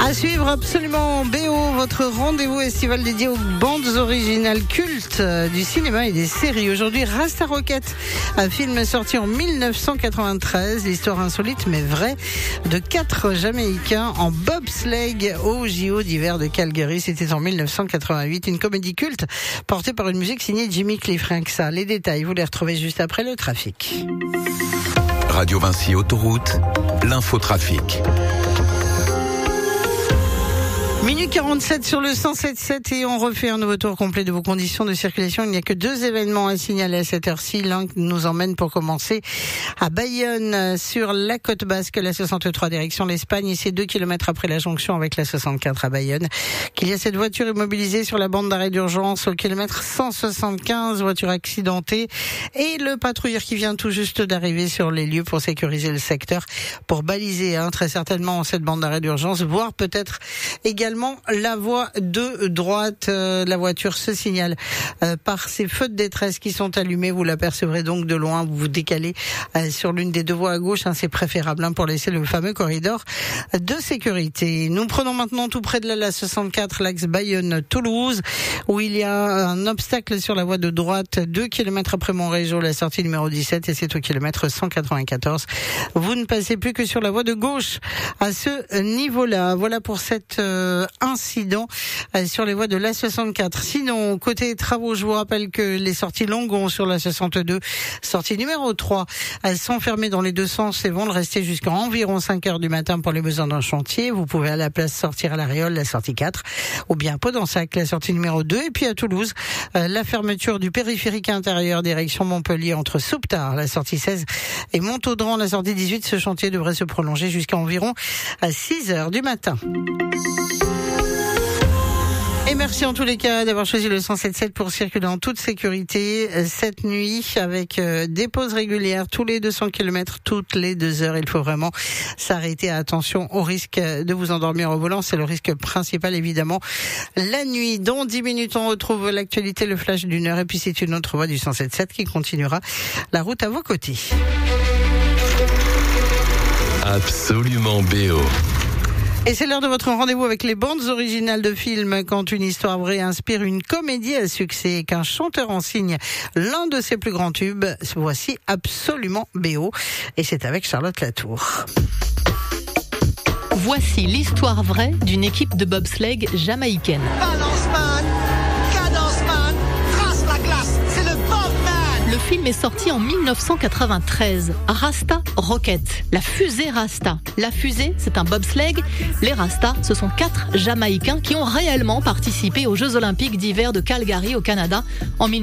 À suivre absolument BO, votre rendez-vous estival dédié aux bandes originales cultes du cinéma et des séries. Aujourd'hui, Rasta Rocket, un film sorti en 1993, l'histoire insolite mais vraie de 4 Jamaïcains en bobsleigh au JO d'hiver de Calgary. C'était en 1988, une comédie culte portée par une musique signée Jimmy Cliff. Rien que ça. Les détails, vous les retrouvez juste après le trafic. Radio Vinci Autoroute, l'infotrafic. Minute 47 sur le 107.7 et on refait un nouveau tour complet de vos conditions de circulation. Il n'y a que 2 événements à signaler à cette heure-ci. L'un nous emmène pour commencer à Bayonne sur la côte basque, la 63 direction l'Espagne, et c'est 2 km après la jonction avec la 64 à Bayonne qu'il y a cette voiture immobilisée sur la bande d'arrêt d'urgence au kilomètre 175, voiture accidentée, et le patrouilleur qui vient tout juste d'arriver sur les lieux pour sécuriser le secteur, pour baliser très certainement cette bande d'arrêt d'urgence, voire peut-être également la voie de droite. La voiture se signale par ces feux de détresse qui sont allumés. Vous l'apercevrez donc de loin. Vous vous décalez sur l'une des 2 voies à gauche. C'est préférable pour laisser le fameux corridor de sécurité. Nous prenons maintenant tout près de la 64, l'axe Bayonne-Toulouse, où il y a un obstacle sur la voie de droite, 2 km après Montrégeau, la sortie numéro 17, et c'est au kilomètre 194. Vous ne passez plus que sur la voie de gauche à ce niveau-là. Voilà pour cette incident sur les voies de l'A64. Sinon, côté travaux, je vous rappelle que les sorties Longon sur la 62, sortie numéro 3, elles sont fermées dans les 2 sens et vont le rester jusqu'à environ 5 heures du matin pour les besoins d'un chantier. Vous pouvez à la place sortir à la Réole, la sortie 4, ou bien Podensac, la sortie numéro 2. Et puis à Toulouse, la fermeture du périphérique intérieur direction Montpellier entre Souptard, la sortie 16, et Montaudran, la sortie 18. Ce chantier devrait se prolonger jusqu'à environ 6 heures du matin. Et merci en tous les cas d'avoir choisi le 107.7 pour circuler en toute sécurité cette nuit, avec des pauses régulières tous les 200 km, toutes les 2 heures. Il faut vraiment s'arrêter. Attention au risque de vous endormir au volant. C'est le risque principal, évidemment. La nuit, dans 10 minutes, on retrouve l'actualité, le flash d'une heure. Et puis c'est une autre voie du 107.7 qui continuera la route à vos côtés. Absolument BO. Et c'est l'heure de votre rendez-vous avec les bandes originales de films. Quand une histoire vraie inspire une comédie à succès et qu'un chanteur en signe l'un de ses plus grands tubes, voici Absolument BO. Et c'est avec Charlotte Latour. Voici l'histoire vraie d'une équipe de bobsleigh jamaïcaine. Balance-man, cadence-man, trace la glace, c'est le Bobman. Le film est sorti en 1993. Rasta Rocket, la fusée Rasta. La fusée, c'est un bobsleigh. Les Rasta, ce sont 4 Jamaïcains qui ont réellement participé aux Jeux Olympiques d'hiver de Calgary au Canada en